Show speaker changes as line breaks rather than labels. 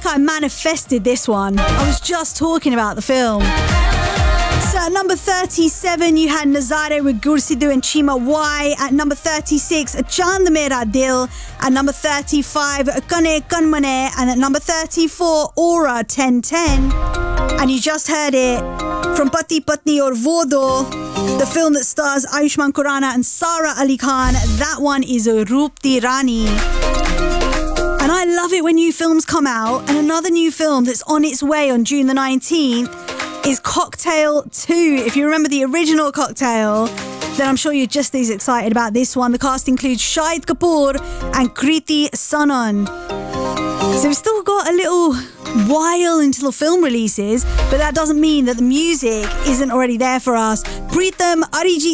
I manifested this one. I was just talking about the film. So at number 37, you had Nazare with Gursidhu and Chima Y. At number 36, Chand Mera Dil. At number 35, Kane Kanmane. And at number 34, Aura 1010. And you just heard it from Pati Patni Aur Vodo, the film that stars Ayushmann Khurrana and Sara Ali Khan. That one is Roopti Rani. And I love it when new films come out. And another new film that's on its way on June the 19th is Cocktail 2. If you remember the original Cocktail, then I'm sure you're just as excited about this one. The cast includes Shahid Kapoor and Kriti Sanon. So we've still got a little while until the film releases, but that doesn't mean that the music isn't already there for us. Pritham, Arijit